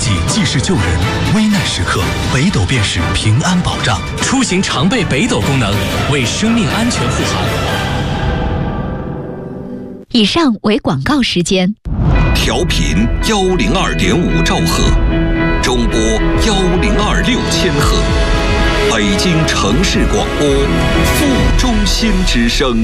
技济世救人，危难时刻北斗便是平安保障。出行常备北斗功能，为生命安全护航。 以上为广告时间。 调频102.5兆赫，中波102.6千赫，北京城市广播副中心之声。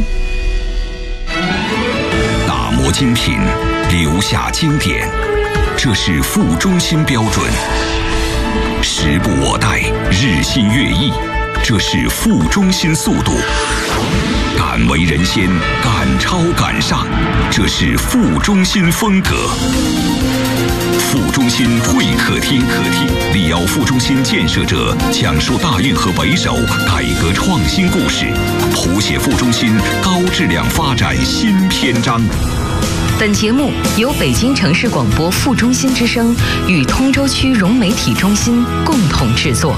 打磨精品，留下经典，这是副中心标准。时不我待，日新月异，这是副中心速度。敢为人先，敢超敢上，这是副中心风格。副中心会客厅，李敖副中心建设者讲述大运河北首改革创新故事，谱写副中心高质量发展新篇章。 本节目由北京城市广播副中心之声与通州区融媒体中心共同制作。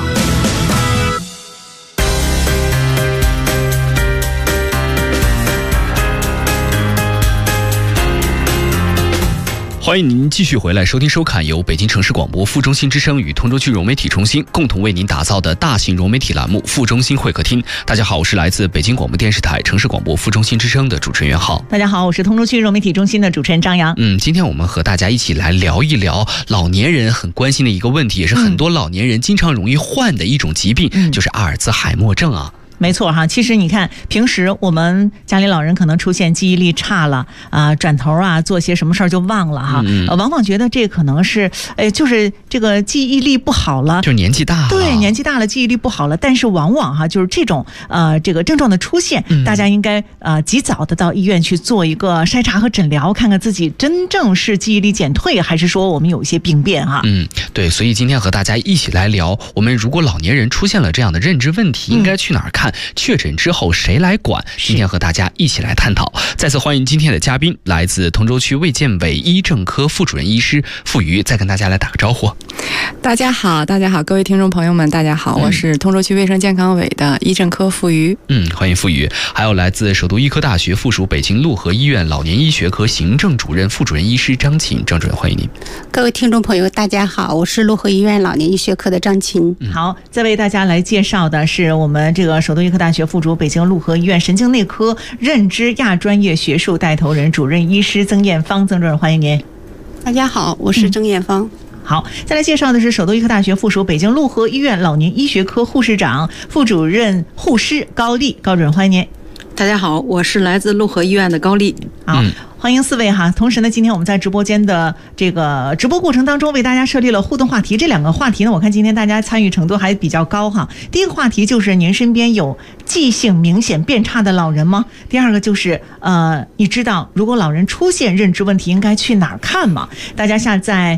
欢迎您继续回来收听收看由北京城市广播副中心之声与通州区融媒体中心共同为您打造的大型融媒体栏目副中心会客厅。大家好，我是来自北京广播电视台城市广播副中心之声的主持人袁浩。 大家好，我是通州区融媒体中心的主持人张扬。 今天我们和大家一起来聊一聊老年人很关心的一个问题，也是很多老年人经常容易患的一种疾病，就是阿尔兹海默症啊。 没错哈，其实你看，平时我们家里老人可能出现记忆力差了转头做些什么事儿就忘了哈，往往觉得这可能是就是这个记忆力不好了， 就是年纪大了。 对，年纪大了记忆力不好了，但是往往哈就是这种这个症状的出现，大家应该及早的到医院去做一个筛查和诊疗，看看自己真正是记忆力减退，还是说我们有一些病变哈。 对，所以今天和大家一起来聊，我们如果老年人出现了这样的认知问题，应该去哪儿看？确诊之后谁来管？今天和大家一起来探讨。再次欢迎今天的嘉宾，来自通州区卫健委医政科副主任医师傅瑜，再跟大家来打个招呼。 大家好，各位听众朋友们，大家好，我是通州区卫生健康委的医政科傅瑜。 欢迎傅瑜。还有来自首都医科大学附属北京陆河医院老年医学科行政主任副主任医师张琴，张主任欢迎您。 各位听众朋友大家好，我是陆河医院老年医学科的张琴。 好，再为大家来介绍的是我们这个首都医科大学附属北京陆河医院神经内科认知亚专业学术带头人主任医师曾艳芳，曾主任欢迎您。 大家好，我是曾艳芳。 好，再来介绍的是首都医科大学附属北京陆河医院老年医学科护士长、副主任护师高丽，高主任欢迎您。 大家好，我是来自陆河医院的高丽。 好，欢迎四位哈。同时呢，今天我们在直播间的这个直播过程当中，为大家设立了互动话题。这两个话题呢，我看今天大家参与程度还比较高哈。第一个话题就是您身边有记性明显变差的老人吗？第二个就是你知道如果老人出现认知问题应该去哪儿看吗？大家下载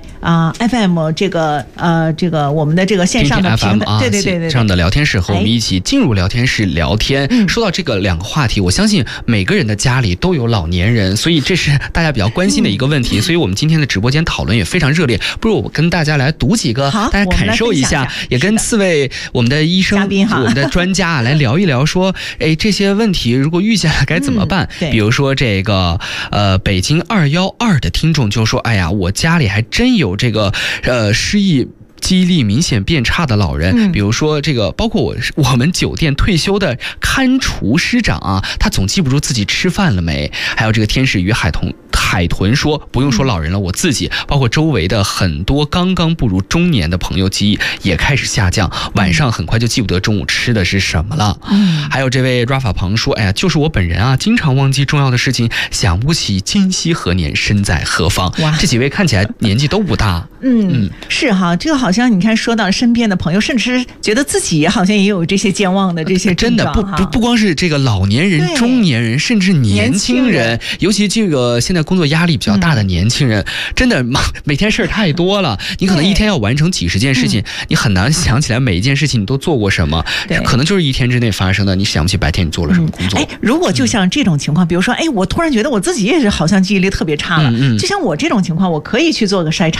FM 这个我们的这个线上的平台，对这样的聊天室和我们一起进入聊天室聊天。说到这个两个话题，我相信每个人的家里都有老年人，所以这是大家比较关心的一个问题，所以我们今天的直播间讨论也非常热烈。不如我跟大家来读几个，大家感受一下，也跟四位我们的医生、我们的专家来聊一聊，说，这些问题如果遇见了该怎么办？比如说这个北京212的听众就说，哎呀，我家里还真有这个失忆。记忆力明显变差的老人，比如说这个，包括我们酒店退休的看厨师长啊，他总记不住自己吃饭了没。还有这个天使与海豚说，不用说老人了，我自己包括周围的很多刚刚步入中年的朋友，记忆也开始下降，晚上很快就记不得中午吃的是什么了。还有这位 Rafa 庞说，哎呀，就是我本人啊，经常忘记重要的事情，想不起今夕何年身在何方。这几位看起来年纪都不大。 是哈，这个好像你看说到身边的朋友，甚至觉得自己好像也有这些健忘的这些症状。 真的不光是这个老年人、中年人，甚至年轻人，尤其这个现在工作压力比较大的年轻人，真的每天事儿太多了，你可能一天要完成几十件事情，你很难想起来每一件事情你都做过什么，可能就是一天之内发生的，你想不起白天你做了什么工作。 如果就像这种情况，比如说我突然觉得我自己也是好像记忆力特别差了，就像我这种情况，我可以去做个筛查吗？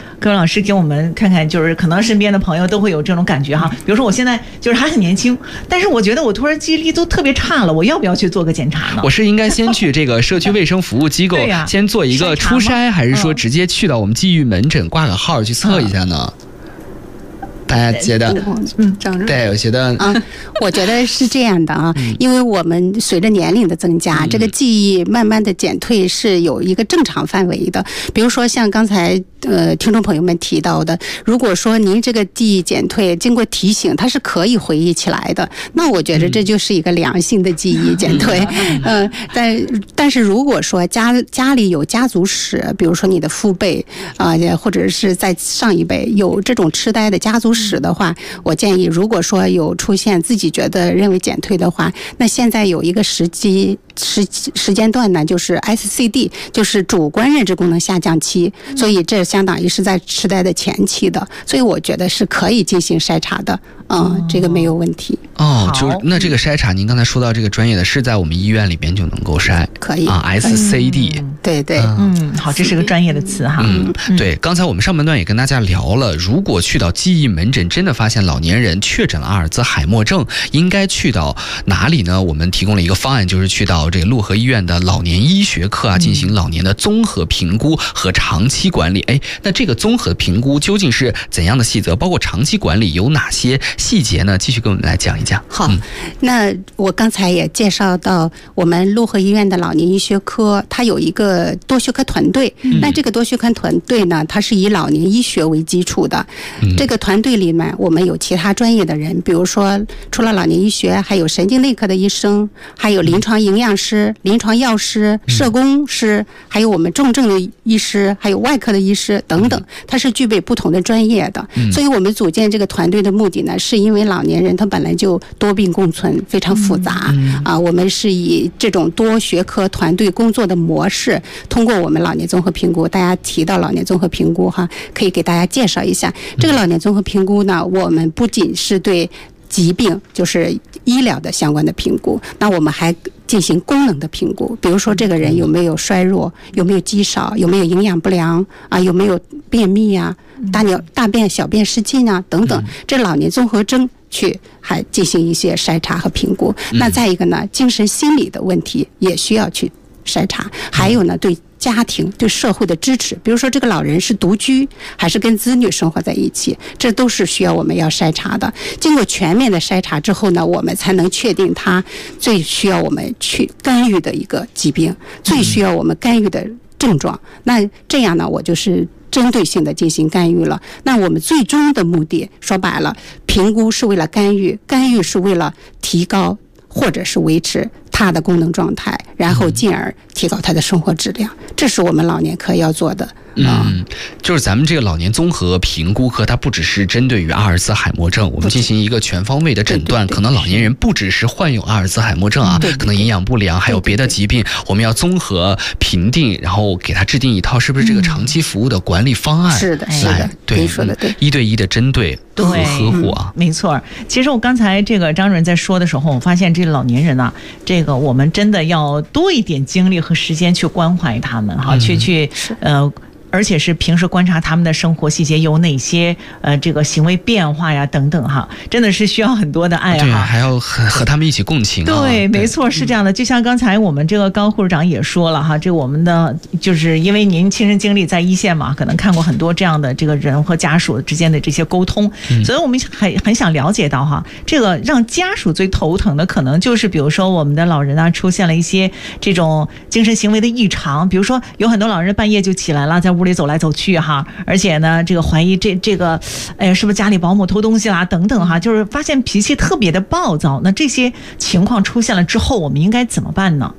各位老师给我们看看，就是可能身边的朋友都会有这种感觉哈。比如说我现在就是还很年轻，但是我觉得我突然记忆力都特别差了，我要不要去做个检查呢？ 我是应该先去这个社区卫生服务机构先做一个初筛，还是说直接去到我们记忆门诊挂个号去测一下呢？大家觉得，对，我觉得我觉得是这样的啊，因为我们随着年龄的增加，这个记忆慢慢的减退是有一个正常范围的。比如说像刚才听众朋友们提到的，如果说您这个记忆减退，经过提醒，它是可以回忆起来的，那我觉得这就是一个良性的记忆减退。但是如果说家里有家族史，比如说你的父辈或者是在上一辈有这种痴呆的家族史的话，我建议如果说有出现自己认为减退的话，那现在有一个时间段呢，就是 SCD， 就是主观认知功能下降期，所以这相当于是在痴呆的前期的，所以我觉得是可以进行筛查的，这个没有问题。 就是那这个筛查，您刚才说到这个专业的，是在我们医院里边就能够筛， 可以 SCD， 对对， 好，这是个专业的词哈。 对，刚才我们上半段也跟大家聊了，如果去到记忆门诊，真的发现老年人确诊了阿尔兹海默症，应该去到哪里呢？我们提供了一个方案，就是去到这个潞河医院的老年医学科进行老年的综合评估和长期管理。那这个综合评估究竟是怎样的细则？包括长期管理有哪些细节呢？继续跟我们来讲一讲。 好，那我刚才也介绍到，我们潞河医院的老年医学科，它有一个多学科团队。那这个多学科团队呢，它是以老年医学为基础的。这个团队里面，我们有其他专业的人，比如说除了老年医学，还有神经内科的医生，还有临床营养师、临床药师、社工师，还有我们重症的医师，还有外科的医师等等，它是具备不同的专业的。所以我们组建这个团队的目的呢，是因为老年人他本来就多病共存，非常复杂我们是以这种多学科团队工作的模式，通过我们老年综合评估。大家提到老年综合评估可以给大家介绍一下这个老年综合评估呢，我们不仅是对疾病，就是医疗的相关的评估，那我们还进行功能的评估，比如说这个人有没有衰弱，有没有肌少，有没有营养不良有没有便秘大便小便失禁等等，这老年综合征去还进行一些筛查和评估。那再一个呢，精神心理的问题也需要去筛查，还有呢，对家庭对社会的支持，比如说这个老人是独居还是跟子女生活在一起，这都是需要我们要筛查的。经过全面的筛查之后呢，我们才能确定他最需要我们去干预的一个疾病，最需要我们干预的症状。那这样呢，我就是针对性的进行干预了。那我们最终的目的说白了，评估是为了干预，干预是为了提高或者是维持他的功能状态，然后进而提高他的生活质量，这是我们老年科要做的。 就是咱们这个老年综合评估科，它不只是针对于阿尔兹海默症，我们进行一个全方位的诊断。可能老年人不只是患有阿尔兹海默症可能营养不良，还有别的疾病，我们要综合评定，然后给他制定一套是不是这个长期服务的管理方案。 是的，是的，您说的对， 一对一的针对和呵护没错。其实我刚才这个张主任在说的时候，我发现这老年人这个我们真的要多一点精力和时间去关怀他们而且是平时观察他们的生活细节有哪些这个行为变化呀等等真的是需要很多的爱对，还要和他们一起共情对，没错，是这样的。就像刚才我们这个高护士长也说了这我们的就是因为您亲身经历在一线嘛，可能看过很多这样的这个人和家属之间的这些沟通，所以我们很想了解到这个让家属最头疼的可能就是比如说我们的老人出现了一些这种精神行为的异常，比如说有很多老人半夜就起来了，在屋里走来走去而且呢这个怀疑这个是不是家里保姆偷东西啦等等就是发现脾气特别的暴躁。那这些情况出现了之后，我们应该怎么办呢？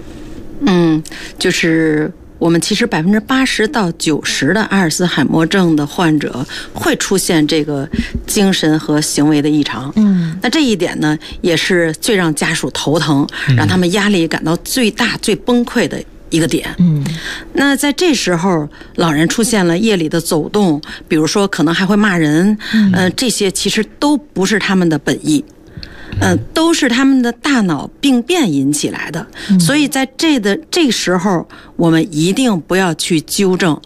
就是我们其实80%到90%的阿尔兹海默症的患者会出现这个精神和行为的异常。那这一点呢，也是最让家属头疼，让他们压力感到最大、最崩溃的一个点。那在这时候老人出现了夜里的走动，比如说可能还会骂人，这些其实都不是他们的本意，都是他们的大脑病变引起来的。所以在这时候我们一定不要去纠正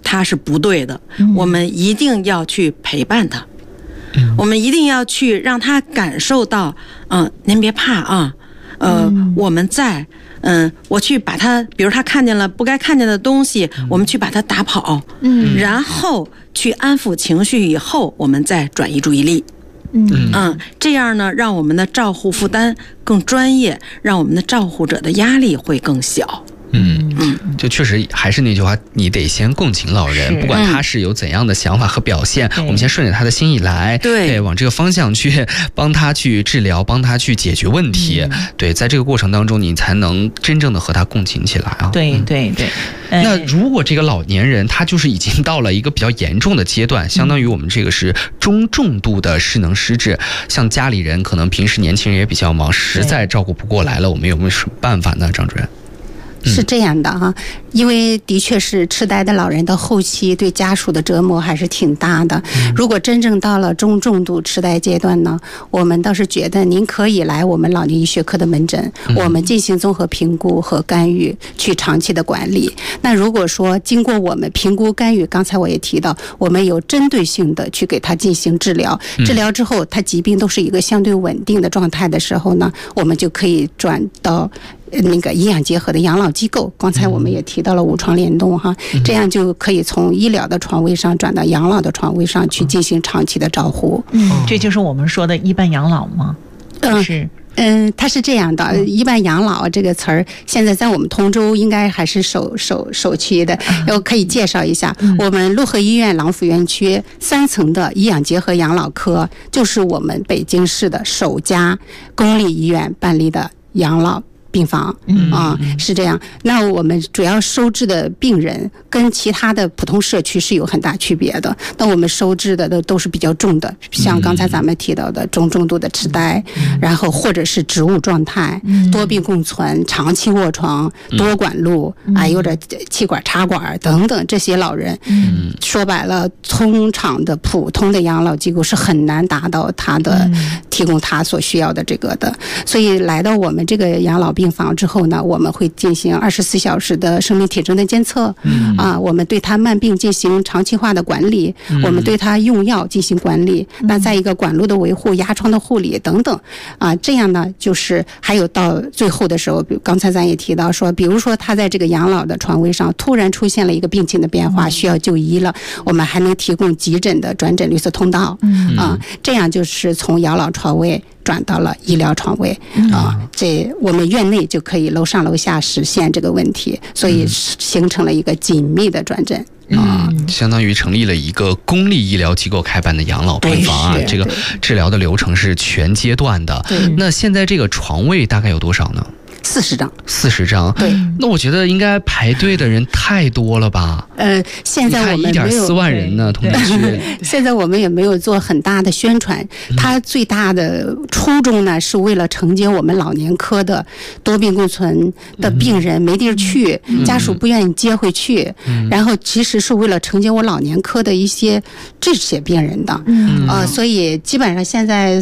他是不对的，我们一定要去陪伴他，我们一定要去让他感受到，您别怕啊，我们在，我去把他，比如他看见了不该看见的东西，我们去把他打跑，然后去安抚情绪以后，我们再转移注意力。这样呢，让我们的照护负担更专业，让我们的照护者的压力会更小。 就确实还是那句话，你得先共情老人，不管他是有怎样的想法和表现，我们先顺着他的心意来，对，往这个方向去帮他去治疗，帮他去解决问题。对，在这个过程当中，你才能真正的和他共情起来啊。 对对对。 那如果这个老年人他就是已经到了一个比较严重的阶段，相当于我们这个是中重度的失能失智，像家里人可能平时年轻人也比较忙，实在照顾不过来了，我们有没有什么办法呢，张主任？ 是这样的哈，因为的确是痴呆的老人的后期对家属的折磨还是挺大的。如果真正到了中重度痴呆阶段呢，我们倒是觉得您可以来我们老年医学科的门诊，我们进行综合评估和干预，去长期的管理。那如果说经过我们评估干预，刚才我也提到，我们有针对性的去给他进行治疗，治疗之后他疾病都是一个相对稳定的状态的时候呢，我们就可以转到那个营养结合的养老机构，刚才我们也提到了5床联动哈，这样就可以从医疗的床位上转到养老的床位上去进行长期的照护。 这就是我们说的一般养老吗？是。 它是这样的，一般养老这个词儿，现在在我们通州应该还是首屈的。我可以介绍一下，我们潞河医院朗福园区3层的医养结合养老科，就是我们北京市的首家公立医院办理的养老病房是这样。那我们主要收治的病人跟其他的普通社区是有很大区别的。那我们收治的都是比较重的，像刚才咱们提到的中重度的痴呆，然后或者是植物状态、多病共存、长期卧床、多管路有点气管插管等等这些老人。说白了，通常的普通的养老机构是很难达到他的提供他所需要的这个的，所以来到我们这个养老病房之后呢，我们会进行24小时的生命体征的监测，我们对他慢病进行长期化的管理，我们对他用药进行管理，那再一个管路的维护、压疮的护理等等这样呢，就是还有到最后的时候，刚才咱也提到说，比如说他在这个养老的床位上突然出现了一个病情的变化，需要就医了，我们还能提供急诊的转诊绿色通道这样就是从养老床位转到了医疗床位这我们院内就可以楼上楼下实现这个问题，所以形成了一个紧密的转诊。 相当于成立了一个公立医疗机构开办的养老病房这个治疗的流程是全阶段的。那现在这个床位大概有多少呢 ？40张。 40张，对。那我觉得应该排队的人太多了吧？ 现在我们没有 1.4万人呢，同志。 现在我们也没有做很大的宣传，它最大的初衷呢，是为了承接我们老年科的多病共存的病人没地儿去，家属不愿意接回去，然后其实是为了承接我老年科的一些这些病人的。所以基本上现在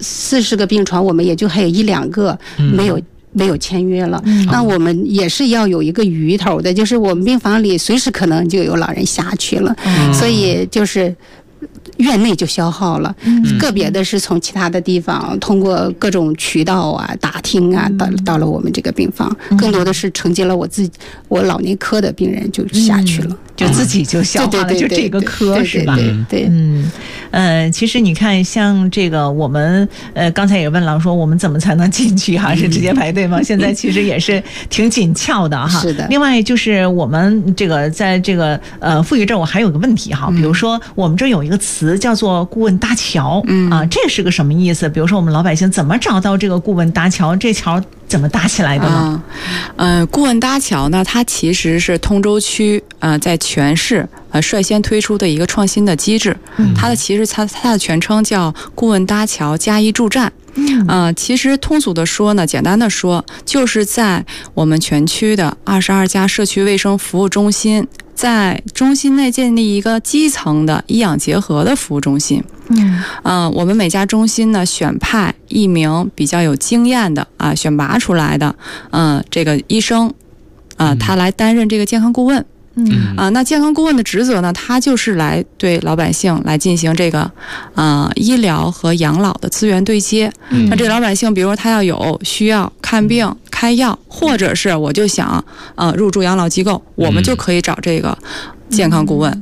40个病床，我们也就还有1-2个没有签约了。那我们也是要有一个鱼头的，就是我们病房里随时可能就有老人下去了，所以就是院内就消耗了，个别的是从其他的地方通过各种渠道打听到了我们这个病房，更多的是承接了我老年科的病人就下去了， 就自己就消化了，就这个科是吧？ 对。 其实你看，像这个我们刚才也问了，说我们怎么才能进去是直接排队吗？现在其实也是挺紧俏的哈。 是的。 另外就是我们这个在这个妇孺这儿，我还有个问题比如说我们这有一个词叫做顾问搭桥，这是个什么意思？比如说我们老百姓怎么找到这个顾问搭桥？这桥怎么搭起来的呢？ 顾问搭桥呢，它其实是通州区在全市率先推出的一个创新的机制。它的全称叫顾问搭桥加医助战。其实通俗的说呢，简单的说，就是在我们全区的22家社区卫生服务中心，在中心内建立一个基层的医养结合的服务中心。我们每家中心呢，选派1名比较有经验的选拔出来的这个医生他来担任这个健康顾问。 那健康顾问的职责呢，他就是来对老百姓来进行这个医疗和养老的资源对接。那这老百姓，比如说他要有需要看病、开药，或者是我就想入住养老机构，我们就可以找这个健康顾问